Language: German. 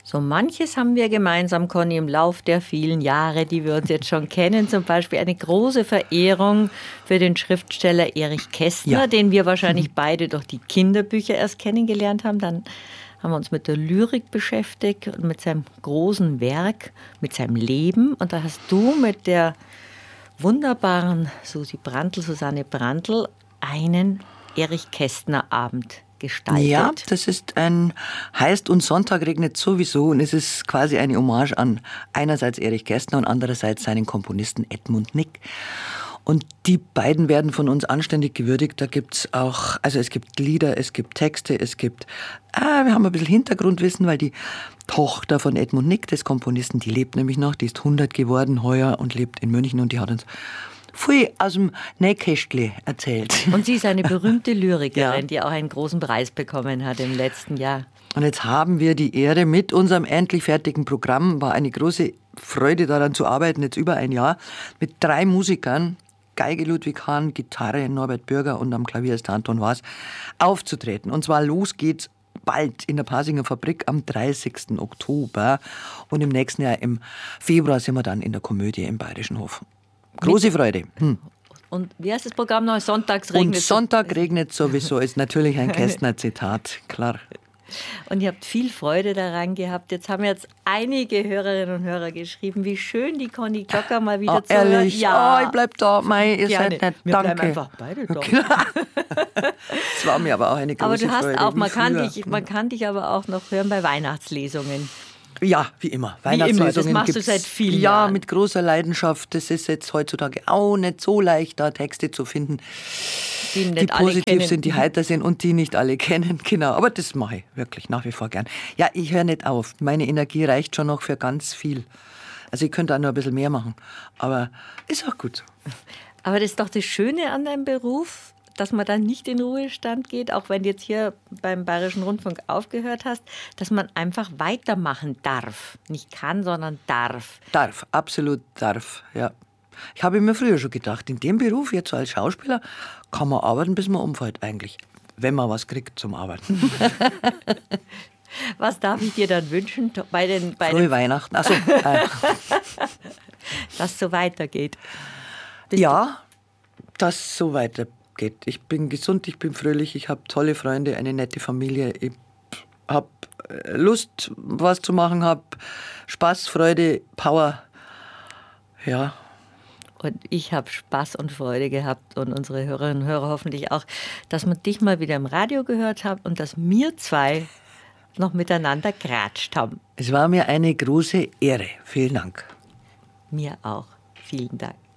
So manches haben wir gemeinsam, Conny, im Lauf der vielen Jahre, die wir uns jetzt schon kennen. Zum Beispiel eine große Verehrung für den Schriftsteller Erich Kästner, den wir wahrscheinlich beide durch die Kinderbücher erst kennengelernt haben. Dann haben wir uns mit der Lyrik beschäftigt und mit seinem großen Werk, mit seinem Leben. Und da hast du mit der wunderbaren Susanne Brandl einen Erich Kästner Abend gestaltet. Ja, das heißt und Sonntag regnet sowieso, und es ist quasi eine Hommage an einerseits Erich Kästner und andererseits seinen Komponisten Edmund Nick. Und die beiden werden von uns anständig gewürdigt. Da gibt's auch, also es gibt Lieder, es gibt Texte, wir haben ein bisschen Hintergrundwissen, weil die Tochter von Edmund Nick, des Komponisten, die lebt nämlich noch, die ist 100 geworden heuer und lebt in München, und die hat uns viel aus dem Nähkästli erzählt. Und sie ist eine berühmte Lyrikerin, die auch einen großen Preis bekommen hat im letzten Jahr. Und jetzt haben wir die Ehre mit unserem endlich fertigen Programm, war eine große Freude daran zu arbeiten, jetzt über ein Jahr, mit 3 Musikern, Geige Ludwig Hahn, Gitarre Norbert Bürger und am Klavier ist der Anton Waas, aufzutreten. Und zwar los geht's bald in der Pasinger Fabrik am 30. Oktober. Und im nächsten Jahr im Februar sind wir dann in der Komödie im Bayerischen Hof. Große Freude. Und wie heißt das Programm noch? Sonntags regnet Und Sonntag regnet sowieso, ist natürlich ein Kästner-Zitat, klar. Und ihr habt viel Freude daran gehabt. Jetzt haben jetzt einige Hörerinnen und Hörer geschrieben, wie schön die Conny Glocker mal wieder zu hören. Ehrlich? Ja, ich bleib da, ihr seid nett. Wir Danke. bleiben einfach beide da. Das war mir aber auch eine große Freude. Aber du hast auch, man kann dich aber auch noch hören bei Weihnachtslesungen. Ja, wie immer. Das machst du seit vielen Jahren. Ja, mit großer Leidenschaft. Das ist jetzt heutzutage auch nicht so leicht, da Texte zu finden, die positiv sind, die heiter sind und die nicht alle kennen. Genau, aber das mache ich wirklich nach wie vor gern. Ja, ich höre nicht auf. Meine Energie reicht schon noch für ganz viel. Also ich könnte auch noch ein bisschen mehr machen, aber ist auch gut so. Aber das ist doch das Schöne an deinem Beruf, dass man dann nicht in Ruhestand geht, auch wenn du jetzt hier beim Bayerischen Rundfunk aufgehört hast, dass man einfach weitermachen darf. Nicht kann, sondern darf. Darf, absolut darf, ja. Ich habe mir früher schon gedacht, in dem Beruf, jetzt so als Schauspieler, kann man arbeiten, bis man umfällt eigentlich. Wenn man was kriegt zum Arbeiten. Was darf ich dir dann wünschen? Frohe Weihnachten. Ach so. Dass es so weitergeht. Dass so weitergeht. Ich bin gesund, ich bin fröhlich, ich habe tolle Freunde, eine nette Familie. Ich habe Lust, was zu machen, habe Spaß, Freude, Power. Ja. Und ich habe Spaß und Freude gehabt und unsere Hörerinnen und Hörer hoffentlich auch, dass man dich mal wieder im Radio gehört hat und dass wir zwei noch miteinander geratscht haben. Es war mir eine große Ehre. Vielen Dank. Mir auch. Vielen Dank.